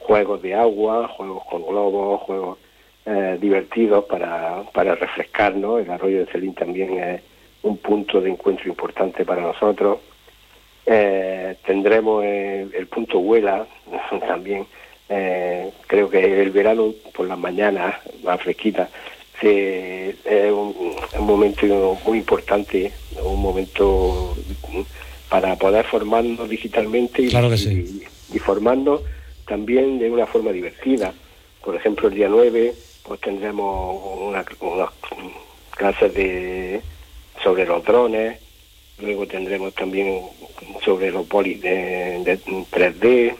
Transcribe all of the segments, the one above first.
juegos de agua, juegos con globos, juegos divertidos para refrescarnos. El arroyo de Celín también es un punto de encuentro importante para nosotros. Tendremos el punto Huela también. Creo que el verano por las mañanas, más fresquita, es un momento muy importante, un momento para poder formarnos digitalmente claro que sí. y formarnos también de una forma divertida. Por ejemplo, el día 9 pues tendremos unas clases sobre los drones, luego tendremos también sobre los bolis de 3D,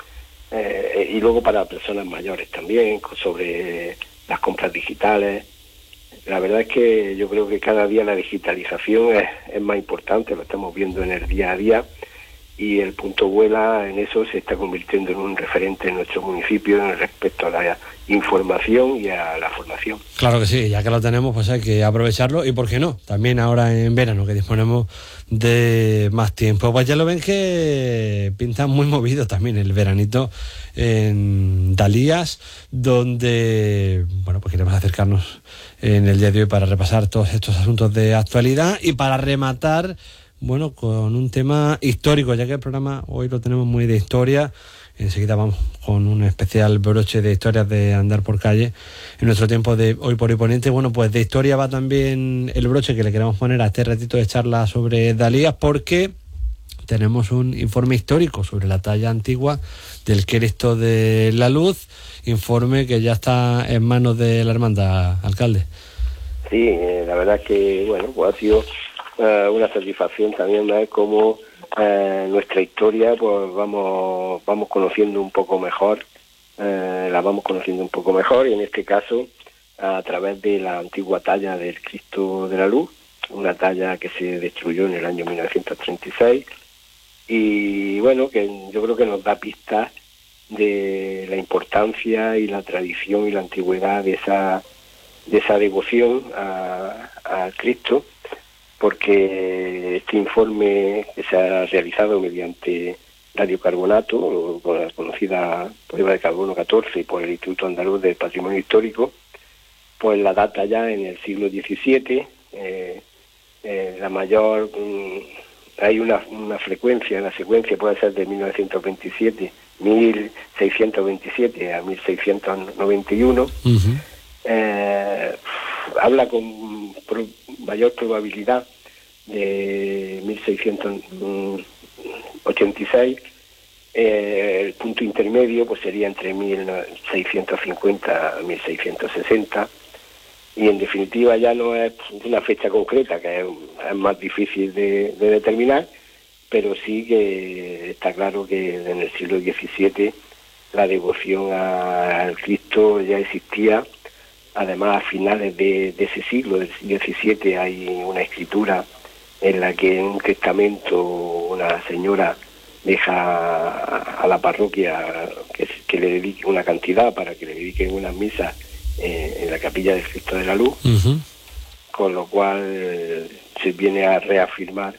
y luego para personas mayores también, sobre las compras digitales. La verdad es que yo creo que cada día la digitalización es más importante, lo estamos viendo en el día a día, y el punto Huela en eso se está convirtiendo en un referente en nuestro municipio respecto a la información y a la formación. Claro que sí, ya que lo tenemos pues hay que aprovecharlo, y por qué no, también ahora en verano que disponemos de más tiempo. Pues ya lo ven que pinta muy movido también el veranito en Dalías, donde bueno, pues queremos acercarnos en el día de hoy para repasar todos estos asuntos de actualidad y para rematar, bueno, con un tema histórico, ya que el programa hoy lo tenemos muy de historia. Enseguida vamos con un especial broche de historias de andar por calle en nuestro tiempo de Hoy por Hoy Poniente. Bueno, pues de historia va también el broche que le queremos poner a este ratito de charla sobre Dalías, porque tenemos un informe histórico sobre la talla antigua del Cristo de la Luz, informe que ya está en manos de la hermandad, alcalde. Sí, la verdad que, bueno, pues ha sido una satisfacción también ver cómo nuestra historia pues vamos conociendo un poco mejor, la vamos conociendo un poco mejor, y en este caso a través de la antigua talla del Cristo de la Luz, una talla que se destruyó en el año 1936, y bueno, que yo creo que nos da pistas de la importancia y la tradición y la antigüedad de esa devoción a Cristo, porque este informe que se ha realizado mediante radiocarbonato, con la conocida prueba de carbono 14 por el Instituto Andaluz del Patrimonio Histórico, pues la data ya en el siglo XVII. La mayor, hay una frecuencia, la secuencia puede ser de 1627 a 1691. Uh-huh. Habla con mayor probabilidad de 1686. El punto intermedio pues sería entre 1650 a 1660, y en definitiva ya no es una fecha concreta, que es más difícil de determinar, pero sí que está claro que en el siglo XVII la devoción al Cristo ya existía. Además, a finales de ese siglo, del XVII, hay una escritura en la que en un testamento una señora deja a la parroquia que le dedique una cantidad para que le dediquen unas misas en la capilla del Cristo de la Luz. Uh-huh. Con lo cual se viene a reafirmar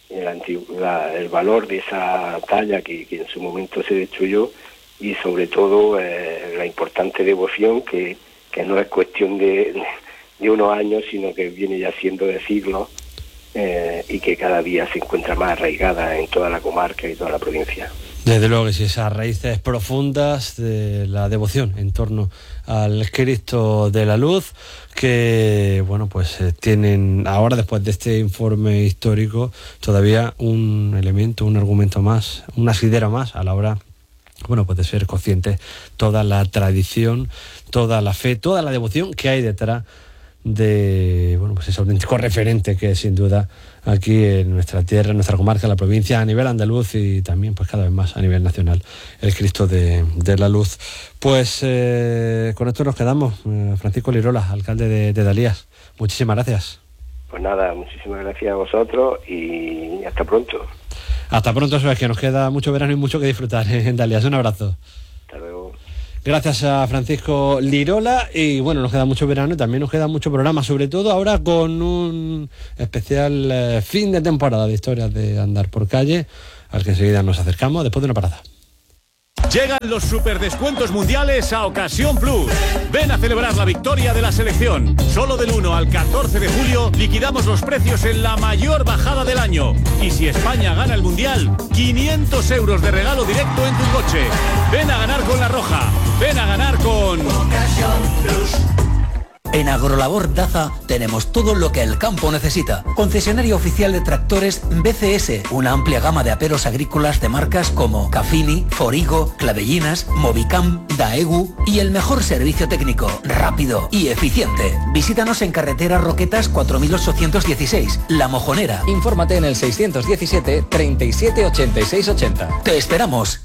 el valor de esa talla que en su momento se destruyó, y sobre todo la importante devoción que no es cuestión de unos años, sino que viene ya siendo de siglos, y que cada día se encuentra más arraigada en toda la comarca y toda la provincia. Desde luego que sí, esas raíces profundas de la devoción en torno al Cristo de la Luz, que bueno, pues tienen ahora, después de este informe histórico, todavía un elemento, un argumento más, un asidero más a la hora, bueno, pues de ser consciente toda la tradición, toda la fe, toda la devoción que hay detrás de, bueno, pues ese auténtico referente que sin duda aquí en nuestra tierra, en nuestra comarca, en la provincia, a nivel andaluz y también pues cada vez más a nivel nacional, el Cristo de la Luz. Pues con esto nos quedamos. Francisco Lirola, alcalde de Dalías, muchísimas gracias. Pues nada, muchísimas gracias a vosotros y hasta pronto. Hasta pronto, eso es que nos queda mucho verano y mucho que disfrutar en Dalías. Un abrazo. Hasta luego. Gracias a Francisco Lirola, y bueno, nos queda mucho verano y también nos queda mucho programa, sobre todo ahora con un especial fin de temporada de historias de andar por calle, al que enseguida nos acercamos después de una parada. Llegan los superdescuentos mundiales a Ocasión Plus. Ven a celebrar la victoria de la selección. Solo del 1 al 14 de julio liquidamos los precios en la mayor bajada del año. Y si España gana el mundial, 500 euros de regalo directo en tu coche. Ven a ganar con La Roja. Ven a ganar con Ocasión Plus. En Agrolabor Daza tenemos todo lo que el campo necesita. Concesionario oficial de tractores BCS, una amplia gama de aperos agrícolas de marcas como Cafini, Forigo, Clavellinas, Movicam, Daegu y el mejor servicio técnico, rápido y eficiente. Visítanos en carretera Roquetas 4816, La Mojonera. Infórmate en el 617 37 86 80. Te esperamos.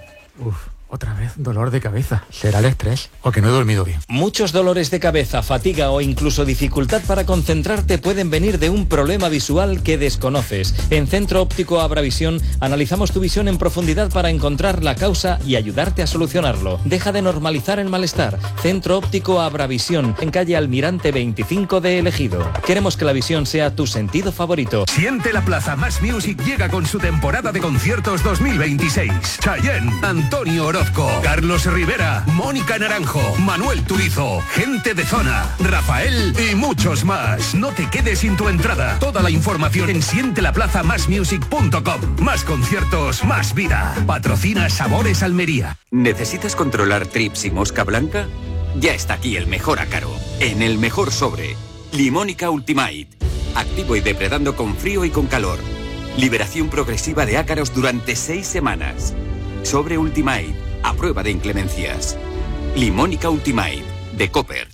Otra vez dolor de cabeza. ¿Será el estrés o que no he dormido bien? Muchos dolores de cabeza, fatiga o incluso dificultad para concentrarte pueden venir de un problema visual que desconoces. En Centro Óptico Abravisión analizamos tu visión en profundidad para encontrar la causa y ayudarte a solucionarlo. Deja de normalizar el malestar. Centro Óptico Abravisión, en calle Almirante 25 de El Ejido. Queremos que la visión sea tu sentido favorito. Siente la Plaza Más Music llega con su temporada de conciertos 2026. Chayanne, Antonio Orozco, Carlos Rivera, Mónica Naranjo, Manuel Turizo, Gente de Zona, Rafael y muchos más. No te quedes sin tu entrada. Toda la información en sientelaplazamasmusic.com. Más conciertos, más vida. Patrocina Sabores Almería. ¿Necesitas controlar trips y mosca blanca? Ya está aquí el mejor ácaro, en el mejor sobre. Limónica Ultimate. Activo y depredando con frío y con calor. Liberación progresiva de ácaros durante 6 semanas. Sobre Ultimate, a prueba de inclemencias. Limónica Ultimate, de Coppert.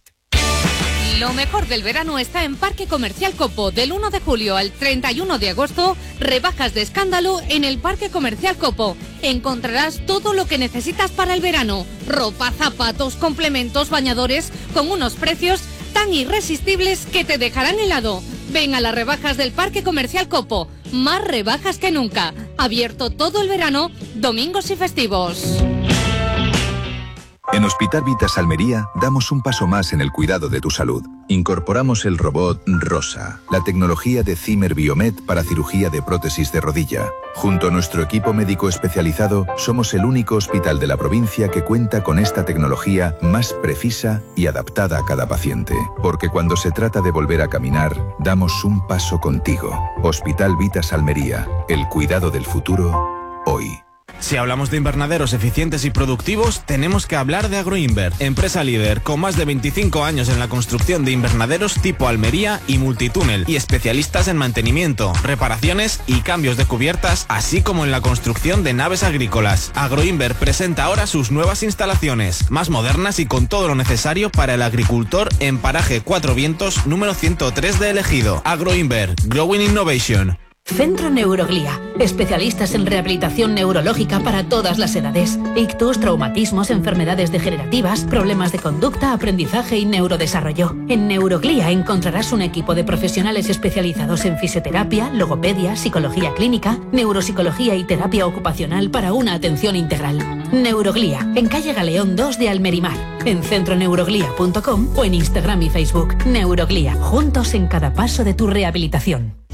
Lo mejor del verano está en Parque Comercial Copo. Del 1 de julio al 31 de agosto, rebajas de escándalo en el Parque Comercial Copo. Encontrarás todo lo que necesitas para el verano. Ropa, zapatos, complementos, bañadores, con unos precios tan irresistibles que te dejarán helado. Ven a las rebajas del Parque Comercial Copo. Más rebajas que nunca. Abierto todo el verano, domingos y festivos. En Hospital Vitas Almería damos un paso más en el cuidado de tu salud. Incorporamos el robot Rosa, la tecnología de Zimmer Biomed para cirugía de prótesis de rodilla. Junto a nuestro equipo médico especializado, somos el único hospital de la provincia que cuenta con esta tecnología más precisa y adaptada a cada paciente. Porque cuando se trata de volver a caminar, damos un paso contigo. Hospital Vitas Almería, el cuidado del futuro, hoy. Si hablamos de invernaderos eficientes y productivos, tenemos que hablar de Agroinver, empresa líder con más de 25 años en la construcción de invernaderos tipo Almería y multitúnel, y especialistas en mantenimiento, reparaciones y cambios de cubiertas, así como en la construcción de naves agrícolas. Agroinver presenta ahora sus nuevas instalaciones, más modernas y con todo lo necesario para el agricultor en paraje Cuatro Vientos, número 103 de El Ejido. Agroinver, Growing Innovation. Centro Neuroglía, especialistas en rehabilitación neurológica para todas las edades. Ictus, traumatismos, enfermedades degenerativas, problemas de conducta, aprendizaje y neurodesarrollo. En Neuroglía encontrarás un equipo de profesionales especializados en fisioterapia, logopedia, psicología clínica, neuropsicología y terapia ocupacional para una atención integral. Neuroglía, en calle Galeón 2 de Almerimar, en centroneuroglía.com o en Instagram y Facebook. Neuroglía, juntos en cada paso de tu rehabilitación.